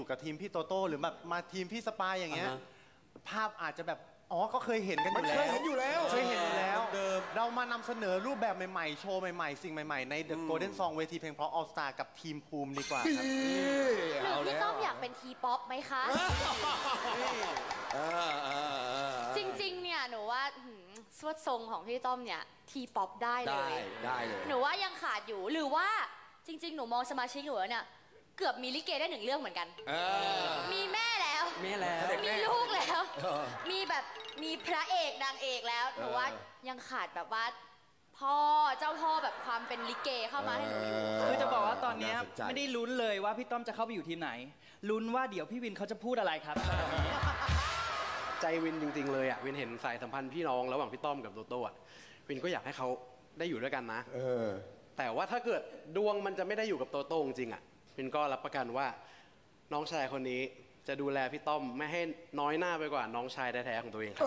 กับทีมพี่โตโต้หรือแบบมาทีมพี่สปายอย่างเงี้ยภาพอาจจะแบบอ๋อก็เคยเห็นกันอยู่แล้วเคยเห็นอยู่แล้วเรามานำเสนอรูปแบบใหม่ๆโชว์ใหม่ๆสิ่งใหม่ๆใน The Golden Song เวทีเพลงเพราะ All Star กับทีมภูมิดีกว่าครับหรือพี่ต้อมอยากเป็นทีป๊อปไหมคะ จริงๆเนี่ยหนูว่าสวดทรงของพี่ต้อมเนี่ยทีป๊อปได้เลยได้เลยหนูว่ายังขาดอยู่หรือว่าจริงๆหนูมองสมาชิกหนูแล้วเนี่ยเกือบมีลิเกได้1 เรื่องเหมือนกัน มีแม่แล้วมีลูกแล้ว มีพระเอกนางเอกแล้วหนูว่ายังขาดแบบว่าเจ้าพ่อแบบความเป็นลิเกเข้ามาให้หนูอยู่คือจะบอกว่าตอนนี้ไม่ได้ลุ้นเลยว่าพี่ต้อมจะเข้าไปอยู่ทีมไหนลุ้นว่าเดี๋ยวพี่วินเขาจะพูดอะไรครับใจวินจริงๆเลยอ่ะวินเห็นสายสัมพันธ์พี่น้องระหว่างพี่ต้อมกับโตโต้อ่ะวินก็อยากให้เขาได้อยู่ด้วยกันนะแต่ว่าถ้าเกิดดวงมันจะไม่ได้อยู่กับโตโต้จริงๆอ่ะวินก็รับประกันว่าน้องชายคนนี้จะดูแลพี่ต้อมไม่ให้น้อยหน้าไปกว่าน้องชายแท้ๆของตัวเองครับ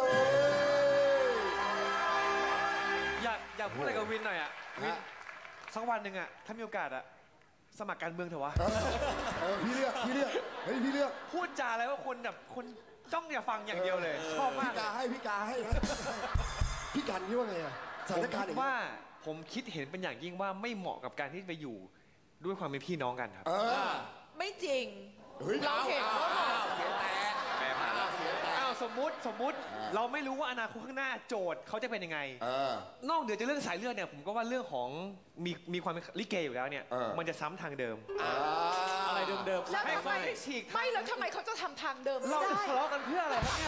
อยากพูดอะไรกับวินหน่อยอ่ะวินสักวันหนึ่งอ่ะถ้ามีโอกาสอ่ะสมัครการเมืองเถอะวะพี่เลือกเฮ้ยพี่เลือกพูดจาอะไรว่าคนแบบคนจ้องอย่าฟังอย่างเดียวเลยชอบมากพี่กาให้พี่กันคิดว่าไงอะสถานการณ์อย่างนี้ว่าผมคิดเห็นเป็นอย่างยิ่งว่าไม่เหมาะกับการที่ไปอยู่ด้วยความเป็นพี่น้องกันครับไม่จริงเราเห็นว่าสมมุติเราไม่รู้ว่าอนาคตข้างหน้าโจทย์เขาจะเป็นยังไงนอกเหนือจากเรื่องสายเลือดเนี่ยผมก็ว่าเรื่องของมีความเป็นลิเกอยู่แล้วเนี่ยมันจะซ้ำทางเดิมอะไรเดิมๆแล้วทำไมไม่ฉีกไม่แล้วทำไมเขาจะทำทางเดิมเราไม่จะได้ทะเลาะกันเพื่ออะไรครับเนี่ย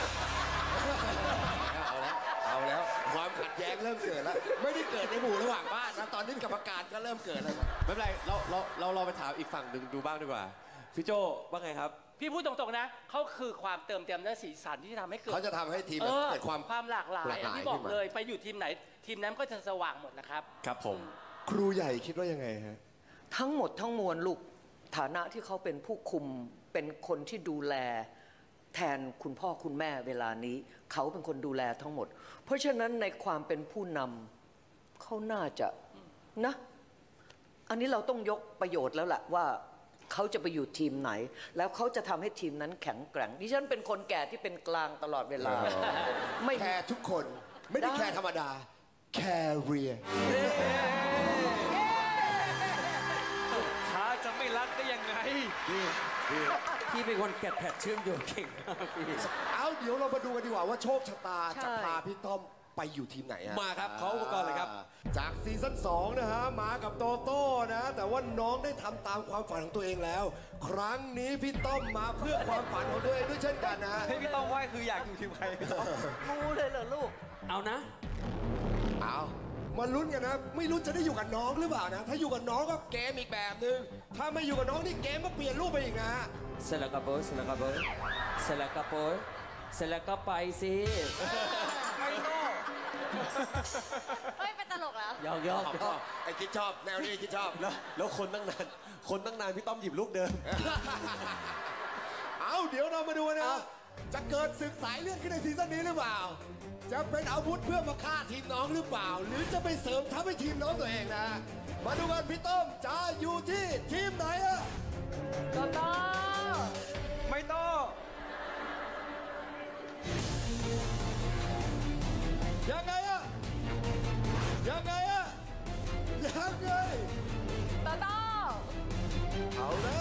เอาแล้วความขัดแย้งเริ่มเกิดแล้วไม่ได้เกิดในหมู่ระหว่างบ้านนะตอนนี้กรรมการก็เริ่มเกิดแล้วไม่เป็นไรเราไปถามอีกฝั่งหนึ่งดูบ้างดีกว่าพี่โจว่าไงครับพี่พูดตรงๆนะเขาคือความเติมเต็มและสีสันที่จะทำให้เกิดเขาจะทำให้ทีมเกิดความหลากหลายที่บอกเลยไปอยู่ทีมไหนทีมนั้นก็จะสว่างหมดนะครับครับผมครูใหญ่คิดว่ายังไงฮะทั้งหมดทั้งมวลลูกฐานะที่เขาเป็นผู้คุมเป็นคนที่ดูแลแทนคุณพ่อคุณแม่เวลานี้เขาเป็นคนดูแลทั้งหมด เพราะฉะนั้นในความเป็นผู้นำเขาน่าจะนะอันนี้เราต้องยกประโยชน์แล้วแหละว่าเขาจะไปอยู่ทีมไหนแล้วเขาจะทำให้ทีมนั้นแข็งแกร่งดิฉันเป็นคนแก่ที่เป็นกลางตลอดเวลาไม่แคร์ทุกคนไม่ได้แคร์ธรรมดาแคร์เรียถ้าจะไม่รักได้ยังไงพี่เป็นคนแกะแผดเชื่อมโยงเก่งมากพี่เอาเดี๋ยวเรามาดูกันดีกว่าว่าโชคชะตาจะพาพี่ต้อมไปอยู่ทีมไหนอะมาครับเขาอุปกรณ์เลยครับจากซีซั่น2นะฮะมากับโตโต้นะแต่ว่าน้องได้ทำตามความฝันของตัวเองแล้ว ครั้งนี้พี่ต้อมมาเพื่อความฝันของตัวเองด้วยเช่นกันนะให้พี่ต้องไหว้คืออยากอยู่ทีมใครงูเลยเหรอลูกเอานะเอามาลุ้นกันนะไม่รู้จะได้อยู่กับน้องหรือเปล่านะถ้าอยู่กับน้องก็เกมอีกแบบนึงถ้าไม่อยู่กับน้องนี่เกมก็เปลี่ยนรูปไปอีกนะเสร็จแล้วก็เบิร์ดเสร็จแล้วก็เบิร์ดเสร็จแล้วก็โปยเสร็จแล้วก็ไปสิเฮ้ยเป็นตลกแล้วยอกไอ้คิดชอบแนวนี้คิดชอบแล้วคนตั้งนานพี่ต้อมหยิบลูกเดิมเอาเดี๋ยวเรามาดูนะจะเกิดศึกสายเลือดขึ้นในซีซั่นนี้หรือเปล่าจะเป็นอาวุธเพื่อมาฆ่าทีมน้องหรือเปล่าหรือจะไปเสริมทัพให้ทีมน้องตัวเองนะมาดูกันพี่ต้อมจะอยู่ที่ทีมไหนอะโตโต้ไม่โตยังไงอะยังไงอะยังไงโตโต้เอาแล้ว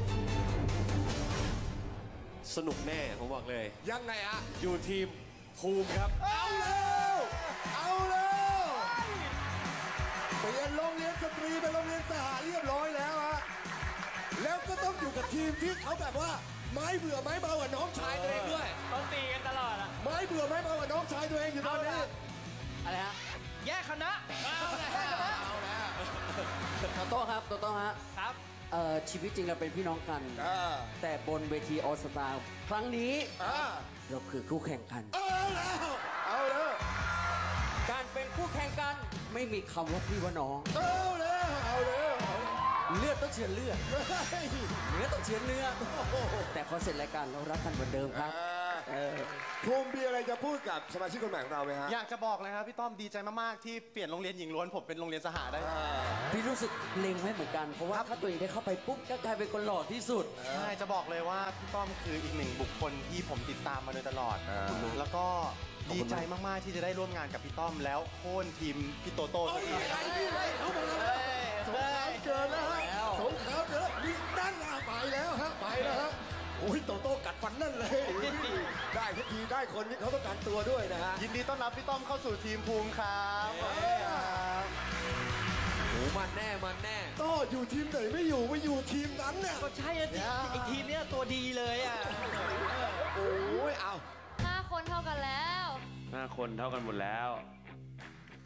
สนุกแน่ผมบอกเลยยังไงอะอยู่ทีมภูมิครับเอาแล้วเอาแล้วเปลี่ยนโรงเรียนสตรีเป็นโรงเรียนสหเรียบร้อยแล้วฮะแล้วก็ต้องอยู่กับทีมที่เขาแบบว่าไม้เบื่อไม้เบากับน้องชายตัวเองด้วยต้องตีกันตลอดอะไม้เบื่อไม้เบากับน้องชายตัวเองอยู่ตอนนี้อะไรฮะแยกคณะโตโต้ครับโตโต้ฮะครับชีวิตจริงเราเป็นพี่น้องกันแต่บนเวทีออสตาร์ครั้งนี้เราคือคู่แข่งกันเอาแล้วการเป็นคู่แข่งกันไม่มีคำว่าพี่ว่าน้องเอาแล้วเลือดต้องเฉือนเลือดเนื้อต้องเฉือนเนื้อแต่พอเสร็จรายการเรารักกันเหมือนเดิมครับภูมิมีอะไรจะพูดกับสมาชิกคนใหม่ของเราไหมฮะอยากจะบอกเลยครับพี่ต้อมดีใจมากๆที่เปลี่ยนโรงเรียนหญิงล้วนผมเป็นโรงเรียนสหได้พี่รู้สึกเล็งไว้เหมือนกัน เพราะว่าถ้าตัวเองได้เข้าไปปุ๊บก็กลายเป็นคนหล่อที่สุดใช่จะบอกเลยว่าพี่ต้อมคืออีกหนึ่งบุคคลที่ผมติดตามมาโดยตลอด แล้วก็ดีใจมากๆที่จะได้ร่วมงานกับพี่ต้อมแล้วโค่นทีมพี่โตโต้สักทีสงครามเกิดแล้วฮะสงครามเกิดแล้วนี่นั่นล่ะไปแล้วฮะไปแล้วฮะโอ้ยโตโต้กัดฟันนั่นเลยได้ทันทีได้คนที่เขาต้องการตัวด้วยนะฮะยินดีต้อนรับพี่ต้อมเข้าสู่ทีมภูมิครับขอบคุณครับโอ้มันแน่มันแน่โต้อยู่ทีมไหนไม่อยู่ทีมนั้นเนี่ยก็ใช่อะไอทีมเนี้ยตัวดีเลยอ่ะโอ้ยเอา 5 คนเท่ากันแล้ว 5 คนเท่ากันหมดแล้ว